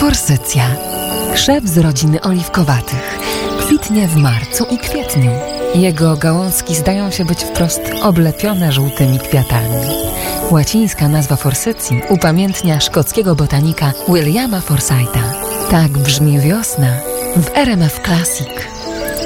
Forsycja. Krzew z rodziny oliwkowatych. Kwitnie w marcu i kwietniu. Jego gałązki zdają się być wprost oblepione żółtymi kwiatami. Łacińska nazwa forsycji upamiętnia szkockiego botanika Williama Forsytha. Tak brzmi wiosna w RMF Classic.